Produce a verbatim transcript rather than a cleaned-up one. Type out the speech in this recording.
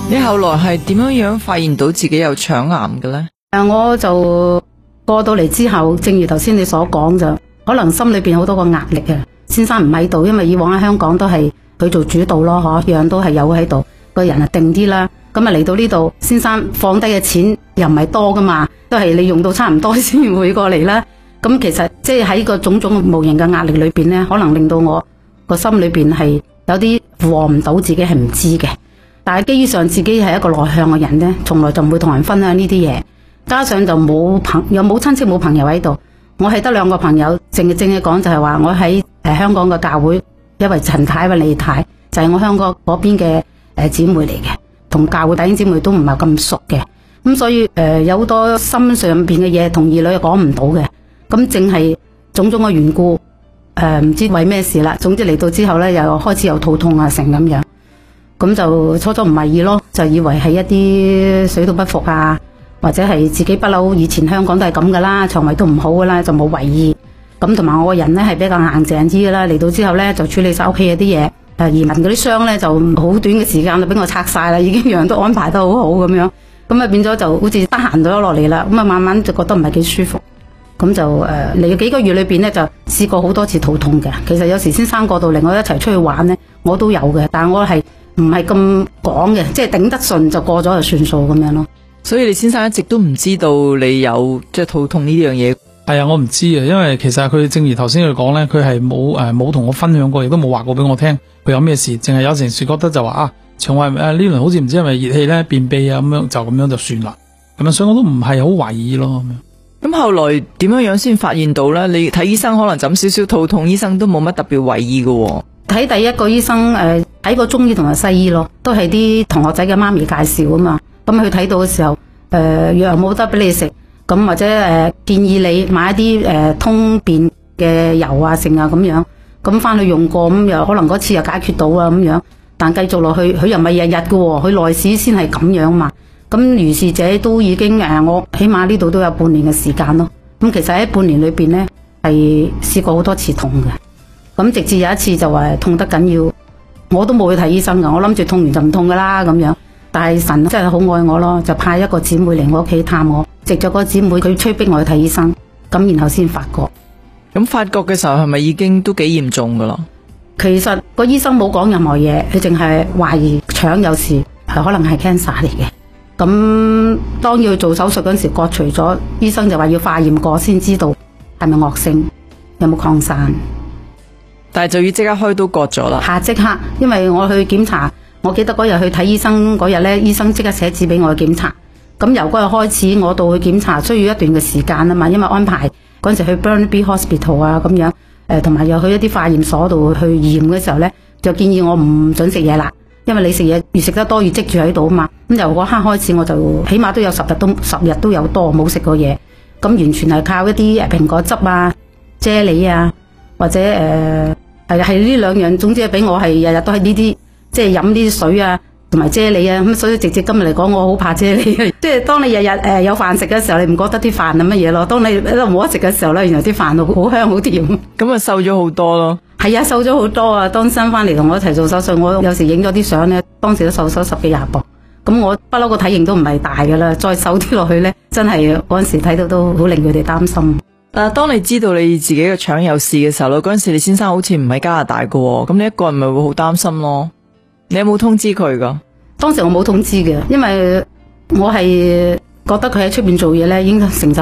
你後來係點樣樣發現到自己有腸癌嘅呢？ 誒，我就過到嚟之後，正如頭先你所講，就可能心裏邊好多個壓力啊。先生唔喺度，因為以往喺香港都係佢做主導咯，嗬，樣都係有喺度，個人啊定啲啦。咁啊嚟到呢度，先生放低嘅錢又唔係多噶嘛，都係你用到差唔多先會過嚟啦。咁其實即係喺個種種無形嘅壓力裏邊呢，可能令到我個心裏邊係有啲負荷唔到，自己係唔知嘅。但係基於上自己係一個內向嘅人呢，從來就唔會同人分享呢啲嘢。加上就冇朋又冇親戚冇朋友喺度，我係得兩個朋友，正正嘅講就係話我喺誒、呃、香港嘅教會，因為陳太、為李太就係、是、我香港嗰邊嘅誒姊妹嚟嘅，同教會弟兄姊妹都唔係咁熟嘅，咁所以誒、呃、有好多心上邊嘅嘢同兒女講唔到嘅，咁正係種種嘅緣故，誒、呃、唔知為咩事啦。總之嚟到之後咧，又開始有肚痛啊成咁樣，咁就初初唔係意咯，就以為係一啲水土不服啊。或者係自己不嬲，以前香港都係咁噶啦，腸胃都唔好噶啦，就冇為意。咁同埋我個人呢係比較硬淨啲噶啦，嚟到之後呢，就處理晒屋企嘅啲嘢。誒，移民嗰啲傷呢，就好短嘅時間就俾我拆晒啦，已經樣樣都安排得好好咁樣。咁啊變咗就好似得閒咗落嚟啦。咁啊慢慢就覺得唔係幾舒服。咁就誒嚟幾個月裏邊呢，就試過好多次肚痛嘅。其實有時先生過到嚟，我一齊出去玩呢，我都有嘅。但係我係唔係咁講嘅，即係頂得順就過咗就算數咁樣咯。 所以你先生一直都唔知道你有即係肚痛呢樣嘢。 係啊，我唔知啊，因為其實佢正如頭先佢講咧，佢係冇誒冇同我分享過，亦都冇話過俾我聽佢有咩事，淨係有陣時覺得就話啊腸胃誒呢輪好似唔知係咪熱氣咧便秘啊咁樣，就咁樣就算啦。咁啊，所以我都唔係好懷疑咯咁樣。 咁後來點樣樣先發現到咧？你睇醫生可能就咁少少肚痛，醫生都冇乜特別為意嘅。 睇第一個醫生誒睇過中醫同埋西醫咯，都係啲同學仔嘅媽咪介紹啊嘛。咁佢睇到嘅時候，誒、呃、藥又冇得俾你食，咁或者誒、呃、建議你買一啲誒、呃、通便嘅油啊、剩啊咁樣，咁翻去用過，咁又可能嗰次又解決到啊咁樣，但繼續落去，佢又唔係日日嘅喎，佢內視先係咁樣嘛。咁如是者都已經誒、呃，我起碼呢度都有半年嘅時間咯。咁其實喺半年裏邊呢，係試過好多次痛嘅，咁直至有一次就話痛得緊要，我都冇去睇醫生噶，我諗住痛完就唔痛噶啦咁樣。但係神真係好愛我咯，就派一個姊妹嚟我屋企探我，藉咗個姊妹佢催逼我去睇醫生，咁然後先發覺。 咁發覺嘅時候係咪已經都幾嚴重噶啦？ 其實個醫生冇講任何嘢，佢淨係懷疑腸有事，係可能係 cancer 嚟嘅。咁當要做手術嗰陣時割除咗，醫生就話要化驗過先知道係咪惡性，有冇擴散。 但係就要即刻開刀割咗啦。 下即刻，因為我去檢查。我記得嗰日去睇醫生嗰日呢，醫生即刻寫紙俾我去檢查。咁由嗰日開始，我到去檢查需要一段嘅時間啊嘛，因為安排嗰陣時去 Burnaby Hospital 啊咁樣，誒同埋又去一啲化驗所度去驗嘅時候呢，就建議我唔准食嘢啦，因為你食嘢越食得多越積住喺度啊嘛。咁由嗰刻開始，我就起碼都有十日都十日都有多冇食過嘢，咁完全係靠一啲誒蘋果汁啊、啫喱啊，或者誒係係呢兩樣，總之係俾我係日日都係呢啲。即係飲啲水啊，同埋啫喱啊，咁所以直接今日嚟講，我好怕啫喱。即係當你日日誒有飯食嘅時候，你唔覺得啲飯係乜嘢咯？當你喺度冇得食嘅時候咧，原來啲飯好香好甜。 咁啊瘦咗好多咯。係啊，瘦咗好多啊！當新翻嚟同我一齊做手術，我有時影咗啲相咧，當時都瘦咗十幾廿磅。咁我不嬲個體型都唔係大噶啦，再瘦啲落去咧，真係嗰陣時睇到都好令佢哋擔心。 但係當你知道你自己嘅腸有事嘅時候咧，嗰陣時你先生好似唔喺加拿大噶，咁你一個人咪會好擔心咯。你有冇通知佢噶？ 當時我冇通知嘅，因為我係覺得佢喺出邊做嘢咧，已經成就。